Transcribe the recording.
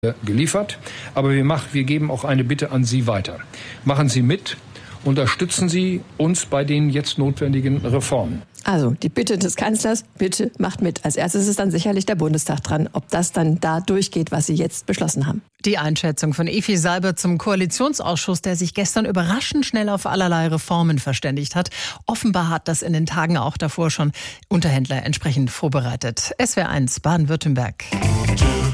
geliefert. Aber wir geben auch eine Bitte an Sie weiter. Machen Sie mit, unterstützen Sie uns bei den jetzt notwendigen Reformen. Also die Bitte des Kanzlers, bitte macht mit. Als erstes ist dann sicherlich der Bundestag dran, ob das dann da durchgeht, was Sie jetzt beschlossen haben. Die Einschätzung von Effi Seibert zum Koalitionsausschuss, der sich gestern überraschend schnell auf allerlei Reformen verständigt hat. Offenbar hat das in den Tagen auch davor schon Unterhändler entsprechend vorbereitet. SWR1 Baden-Württemberg.